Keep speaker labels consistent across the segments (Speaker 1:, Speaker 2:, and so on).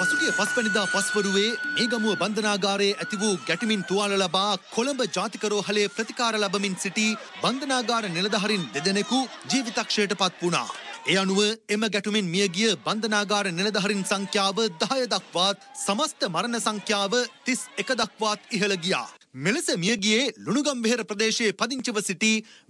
Speaker 1: පසුගිය පස්වැනිදා පස්වරුවේ මේගමුව බන්ධනාගාරයේ ඇති වූ ගැටමින් තුවාල ලබා කොළඹ ජාතික රෝහලේ ප්‍රතිකාර ලබමින් සිටි බන්ධනාගාර නිලධාරීන් දෙදෙනෙකු ජීවිතක්ෂයට පත් වුණා. ඒ අනුව එම ගැටුමින් මියගිය බන්ධනාගාර නිලධාරීන් සංඛ්‍යාව 10 දක්වාත් සමස්ත මරණ සංඛ්‍යාව 31 දක්වාත් ඉහළ ගියා. මෙලෙස මියගියේ ලුණුගම්වෙහෙර ප්‍රදේශයේ පදිංචිව සිටි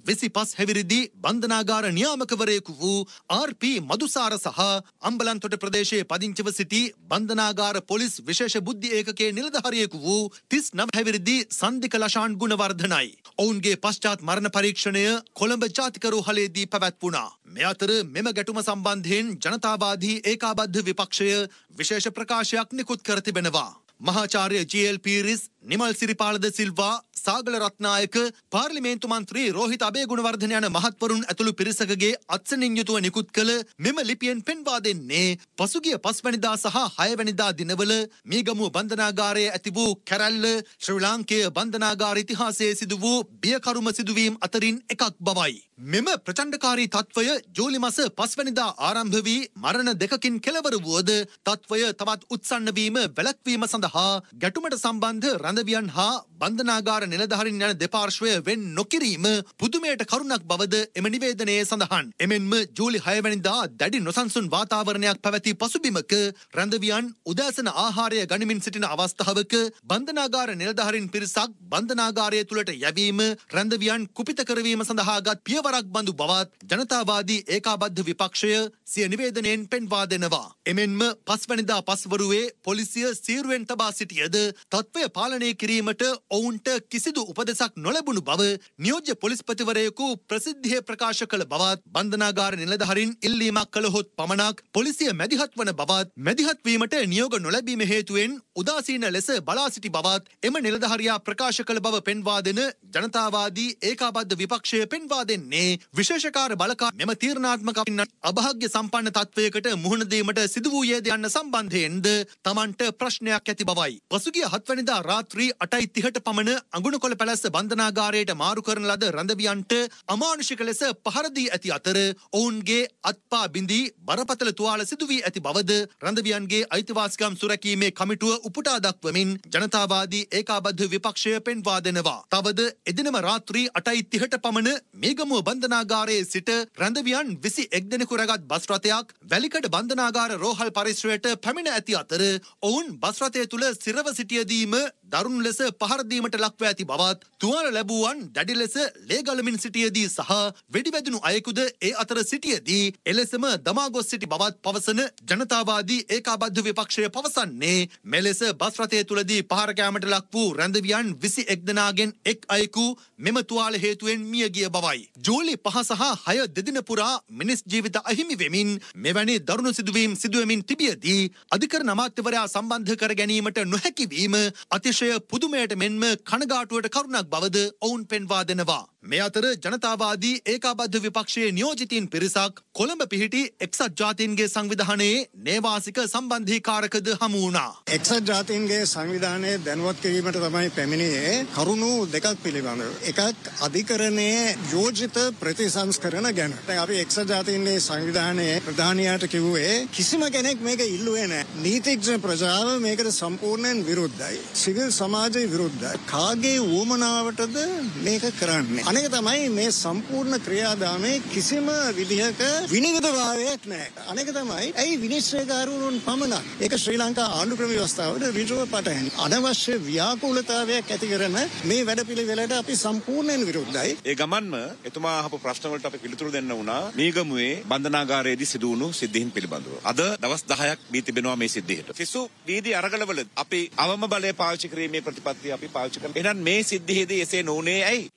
Speaker 1: 25 හැවිරිදි බන්ධනාගාර නියාමකවරයෙකු වූ ආර්.පී. මදුසාර සහ අම්බලන්තොට ප්‍රදේශයේ පදිංචිව සිටි බන්ධනාගාර පොලිස් විශේෂ බුද්ධි ඒකකයේ නිලධාරියෙකු වූ 39 හැවිරිදි සන්දික ලෂාන් ගුණවර්ධනයි. ඔවුන්ගේ පශ්චාත් මරණ පරීක්ෂණය කොළඹ ජාතික රෝහලේදී පැවැත්වුණා. මේ අතර මෙම ගැටුම සම්බන්ධයෙන් ජනතාවාදී ඒකාබද්ධ විපක්ෂය විශේෂ ප්‍රකාශයක් නිකුත් කර තිබෙනවා. මහාචාර්ය ජී.එල්. පීරිස්, නිමල් සිරිපාලද සිල්වා, සාගල රත්නායක, පාර්ලිමේන්තු මන්ත්‍රී රෝහිත අබේගුණවර්ධන යන මහත්වරුන් ඇතුළු පිරිසකගේ අත්සනින් යුතුව නිකුත් කළ මෙම ලිපියෙන් පෙන්වා දෙන්නේ පසුගිය 5 වැනිදා සහ 6 වැනිදා දිනවල මීගමුව බන්ධනාගාරයේ ඇති වූ කැරැල්ල ශ්‍රී ලාංකේය බන්ධනාගාර ඉතිහාසයේ සිදු වූ බියකරුම සිදුවීම් අතරින් එකක් බවයි. මෙම ප්‍රචණ්ඩකාරී තත්වය ජූලි මාස 5 වැනිදා ආරම්භ වී මරණ දෙකකින් කෙළවර වුවද තත්වය තවත් උත්සන්න වීම වැළැක්වීම සඳහා ගැටුමට සම්බන්ධ රඳවියන් හා බන්ධනාගාර නිලධාරීන් යන දෙපාර්ශ්වය වෙන් නොකිරීම පුදුමයට කරුණක් බවද එම නිවේදනයේ සඳහන්. එමෙන්ම ජූලි 6 වැනිදා දැඩි නොසන්සුන් වාතාවරණයක් පැවති පසුබිමක රඳවියන් උදෑසන ආහාරය ගනිමින් සිටින අවස්ථාවක බන්ධනාගාර නිලධාරීන් පිරිසක් බන්ධනාගාරය තුළට යැවීම රඳවියන් කුපිත කරවීම සඳහාගත් පියවරක් බඳු බවත් ජනතාවාදී ඒකාබද්ධ විපක්ෂය සිය නිවේදනයෙන් පෙන්වා දෙනවා. එමෙන්ම 5 වැනිදා පස්වරුවේ පොලිසිය සීරුවෙන් තබා සිටියද තත්ත්වය පාලනය කිරීමට ඔවුන්ට කිසිදු උපදෙසක් නොලැබුණු බව නියෝජ්‍ය පොලිස්පතිවරයෙකු ප්‍රසිද්ධියේ ප්‍රකාශ කළ බවත් බන්ධනාගාර නිලධාරීන් ඉල්ලීමක් කළහොත් පමණක් පොලිසිය මැදිහත් වන බවත් මැදිහත් වීමට නියෝග නොලැබීම හේතුවෙන් උදාසීන ලෙස බලා සිටි බවත් එම නිලධාරියා ප්‍රකාශ කළ බව පෙන්වා දෙන ජනතාවාදී ඒකාබද්ධ විපක්ෂය පෙන්වා දෙන්නේ විශේෂකාර බලකා මෙම තීරණාත්මක අභාග්‍ය සම්පන්න තත්වයකට මුහුණ දීමට සිදු වූයේද යන්න සම්බන්ධයෙන්ද තමන්ට ප්‍රශ්නයක් ඇති බවයි. පසුගිය 7 වැනිදා රාත්‍රී 8:30ට පමණ අඟුණකොළ පැලැස්ස බන්ධනාගාරයට මාරු කරන ලද රඳවියන්ට අමානුෂික ලෙස පහර දී ඇති අතර ඔවුන්ගේ අත්පා බිඳී බරපතල තුවාල සිදු වී ඇති බවද රඳවියන්ගේ අයිතිවාසිකම් සුරැකීමේ කමිටුව උපුටා දක්වමින් ජනතාවාදී ඒකාබද්ධ විපක්ෂය පෙන්වා දෙනවා. තවද එදිනම රාත්‍රී 8:30ට පමණ මේගමුව බන්ධනාගාරයේ සිට රඳවියන් 21 දෙනෙකු රැගත් බස් රථයක් වැලිකඩ බන්ධනාගාර රෝහල් පරිශ්‍රයට පැමිණ ඇති අතර ඔවුන් බස් රථය තුළ සිරව සිටියදීම දරුණු ලෙස පහර දීමට ලක්ව ඇති බවත් තුවාල ලැබුවන් දැඩි ලෙස ලේ ගලමින් සිටියදී සහ වෙඩිවැදුණු අයෙකුද ඒ අතර සිටියදී එලෙසම දමා ගොස් සිටි බවත් පවසන ජනතාවාදී ඒකාබද්ධ විපක්ෂය පවසන්නේ මෙලෙස බස් රථය තුලදී පහර කෑමට ලක් වූ රැඳවියන් 21 දෙනාගෙන් එක් අයෙකු මෙම තුවාල හේතුවෙන් මිය ගිය බවයි. ජූලි 5 සහ 6 දෙදින පුරා මිනිස් ජීවිත අහිමි වෙමින් මෙවැනි දරුණු සිදුවීම් සිදුවෙමින් තිබියදී අධිකරණ අමාත්‍යවරයා සම්බන්ධ කර ගැනීමට නොහැකි වීම අතිශය පුදුමයට මෙන්ම කනගාටුවට කරුණක් බවද ඔවුන් පෙන්වා දෙනවා. මේ අතර ජනතාවාදී ඒකාබද්ධ විපක්ෂයේ නියෝජිතින් පිරිසක් කොළඹ පිහිටි එක්සත් ජාතීන්ගේ සංවිධානයේ නේවාසික සම්බන්ධීකාරකද හමු වුණා.
Speaker 2: එක්සත් ජාතීන්ගේ සංවිධානයේ දැනුවත් කිරීමට තමයි පැමිණියේ කරුණු දෙකක් පිළිබඳව. එකක් අධිකරණයේ යෝජිත ප්‍රතිසංස්කරණ ගැන. දැන් අපි එක්සත් ජාතීන්ගේ සංවිධානයේ ප්‍රධානියාට කිව්වේ කිසිම කෙනෙක් මේක ඉල්ලුවේ නැහැ. නීතිඥ ප්‍රජාව මේකට සම්පූර්ණයෙන් විරුද්ධයි. සිවිල් සමාජය විරුද්ධයි. කාගේ වුමනාවටද මේක කරන්නේ? අනේක තමයි මේ සම්පූර්ණ ක්‍රියාදාමයේ කිසිම විදිහක විනිවිදභාවයක් නැහැ. අනේක තමයි ඇයි විනිශ්චයකාරුන් පමණක් ඒක ශ්‍රී ලංකා ආණ්ඩු ක්‍රම ව්‍යවස්ථාවට ඍජුව පටහැනි. අනවශ්‍ය ව්‍යාකූලතාවයක් ඇති කරන මේ වැඩපිළිවෙලට අපි සම්පූර්ණයෙන් විරුද්ධයි.
Speaker 3: ඒ ගමන්ම එතුමා අහපු ප්‍රශ්න වලට අපි පිළිතුරු දෙන්න වුණා මීගමුවේ බන්ධනාගාරයේදී සිදු වුණු සිද්ධීන් පිළිබඳව. අද දවස් 10ක් දී තිබෙනවා මේ සිද්ධියට. සිසු වීදි අරගලවල අපි අවම බලය පාවිච්චි කිරීමේ ප්‍රතිපත්තිය අපි පාවිච්චි කරනවා. එහෙනම් මේ සිද්ධියේදී එසේ නොඋනේ ඇයි?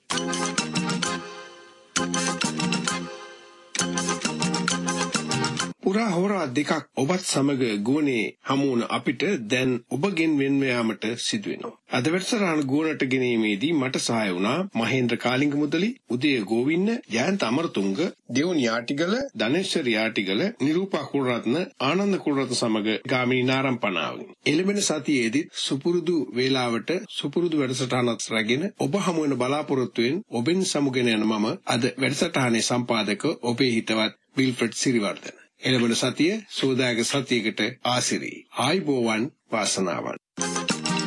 Speaker 4: පුරා හෝරා දෙකක් ඔබත් සමග ගුවනේ හමුවන අපිට දැන් ඔබගෙන් වෙන්ව යාමට සිදු වෙනවා. අද වැඩසටහන ගුවනට ගෙනීමේදී මට සහාය වුණා මහේන්ද්‍ර කාලිංග මුදලි, උදය ගෝවින්ද, ජයන්ත අමරතුංග, දෙවුන් යාටිගල, ධනේශ්වර යාටිගල, නිරූපා කුලරත්න, ආනන්ද කුලරත්න සමග ගාමිණී නාරම්පනාවගේ. එළඹෙන සතියේදී සුපුරුදු වේලාවට සුපුරුදු වැඩසටහනක් රැගෙන ඔබ හමු වෙන බලාපොරොත්තුවෙන් ඔබෙන් සමුගෙන යන මම අද වැඩසටහනේ සම්පාදක ඔබේ හිතවත් විල්ෆ්‍රඩ් සිරිවර්ධන. එළඹෙන සතිය සෝදාග සතියකට ආසිරි. ආයිබෝවන් වාසනාවන්.